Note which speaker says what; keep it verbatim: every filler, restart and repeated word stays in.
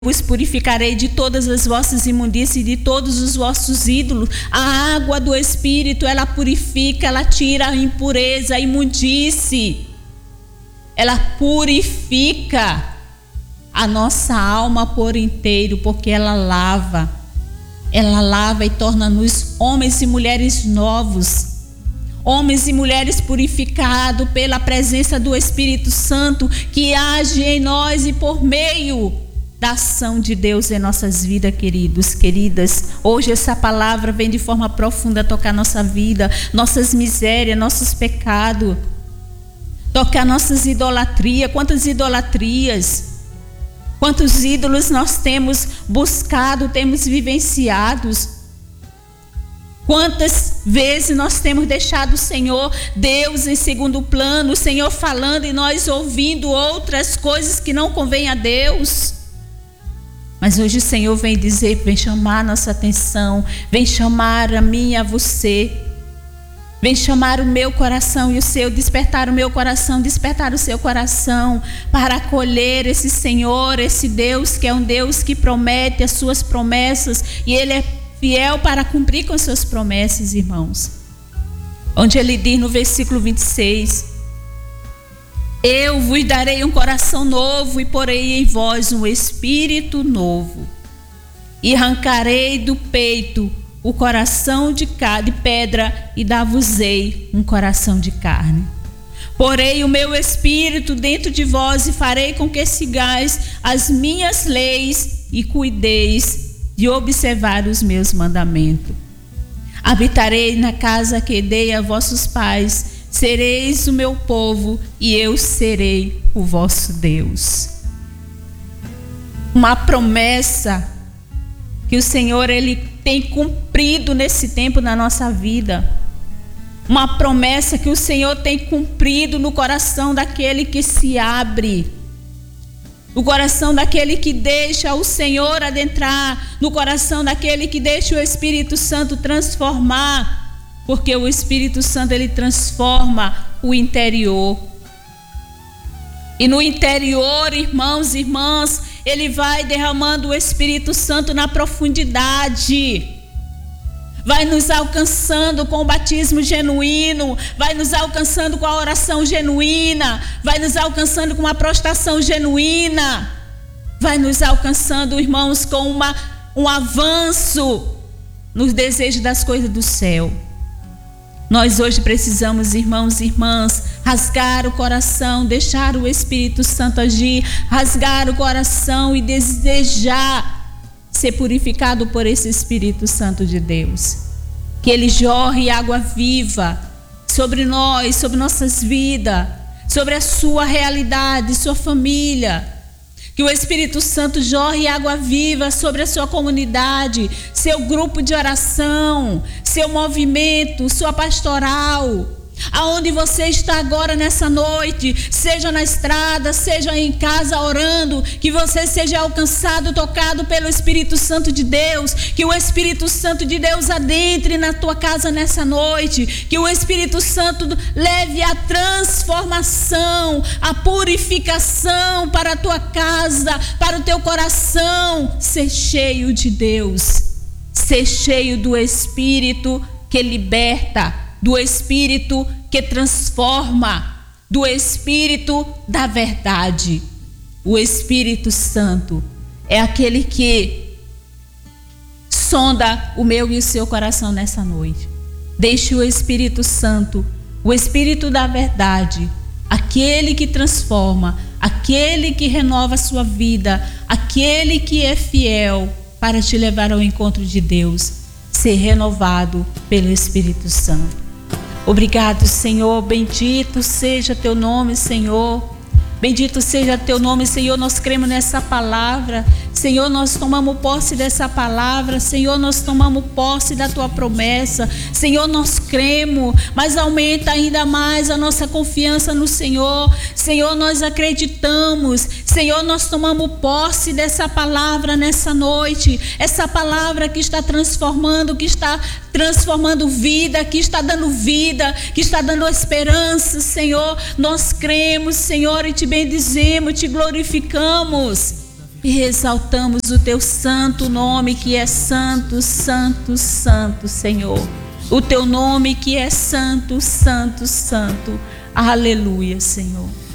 Speaker 1: vos purificarei de todas as vossas imundícias e de todos os vossos ídolos. A água do Espírito, ela purifica, ela tira a impureza, a imundície. Ela purifica a nossa alma por inteiro, porque ela lava. Ela lava e torna-nos homens e mulheres novos. Homens e mulheres purificados pela presença do Espírito Santo, que age em nós e por meio da ação de Deus em nossas vidas, queridos, queridas. Hoje essa palavra vem de forma profunda tocar nossa vida, nossas misérias, nossos pecados, tocar nossas idolatrias. Quantas idolatrias, quantos ídolos nós temos buscado, temos vivenciados. Quantas vezes nós temos deixado o Senhor, Deus em segundo plano, o Senhor falando e nós ouvindo outras coisas que não convêm a Deus. Mas hoje o Senhor vem dizer, vem chamar a nossa atenção, vem chamar a mim e a você, vem chamar o meu coração e o seu, despertar o meu coração, despertar o seu coração, para acolher esse Senhor, esse Deus que é um Deus que promete as suas promessas, e Ele é fiel para cumprir com as suas promessas, irmãos. Onde Ele diz no versículo vinte e seis, eu vos darei um coração novo e porei em vós um espírito novo. E arrancarei do peito o coração de pedra e dar-vos-ei um coração de carne. Porei o meu espírito dentro de vós e farei com que sigais as minhas leis e cuideis de observar os meus mandamentos. Habitarei na casa que dei a vossos pais. Sereis o meu povo e eu serei o vosso Deus. Uma promessa que o Senhor ele tem cumprido nesse tempo na nossa vida. Uma promessa que o Senhor tem cumprido no coração daquele que se abre. No coração daquele que deixa o Senhor adentrar. No coração daquele que deixa o Espírito Santo transformar. Porque o Espírito Santo ele transforma o interior. E no interior, irmãos e irmãs, ele vai derramando o Espírito Santo na profundidade. Vai nos alcançando com o batismo genuíno, vai nos alcançando com a oração genuína, vai nos alcançando com a prostração genuína, vai nos alcançando, irmãos, com uma, um avanço nos desejos das coisas do céu. Nós hoje precisamos, irmãos e irmãs, rasgar o coração, deixar o Espírito Santo agir, rasgar o coração e desejar ser purificado por esse Espírito Santo de Deus. Que Ele jorre água viva sobre nós, sobre nossas vidas, sobre a sua realidade, sua família. Que o Espírito Santo jorre água viva sobre a sua comunidade, seu grupo de oração, seu movimento, sua pastoral. Aonde você está agora nessa noite, seja na estrada, seja em casa orando, que você seja alcançado, tocado pelo Espírito Santo de Deus, que o Espírito Santo de Deus adentre na tua casa nessa noite, que o Espírito Santo leve a transformação, a purificação para a tua casa, para o teu coração, ser cheio de Deus, ser cheio do Espírito que liberta, do Espírito que transforma, do Espírito da verdade. O Espírito Santo é aquele que sonda o meu e o seu coração nessa noite. Deixe o Espírito Santo, o Espírito da verdade, aquele que transforma, aquele que renova a sua vida, aquele que é fiel para te levar ao encontro de Deus, ser renovado pelo Espírito Santo. Obrigado, Senhor, bendito seja teu nome, Senhor, bendito seja teu nome, Senhor. Nós cremos nessa palavra, Senhor, nós tomamos posse dessa palavra, Senhor, nós tomamos posse da tua promessa, Senhor, nós cremos, mas aumenta ainda mais a nossa confiança no Senhor, Senhor, nós acreditamos, Senhor, nós tomamos posse dessa palavra nessa noite, essa palavra que está transformando, que está transformando vida, que está dando vida, que está dando esperança, Senhor. Nós cremos, Senhor, e te bendizemos, te glorificamos. e exaltamos o teu santo nome, que é santo, santo, santo, Senhor. O teu nome que é santo, santo, santo. Aleluia, Senhor.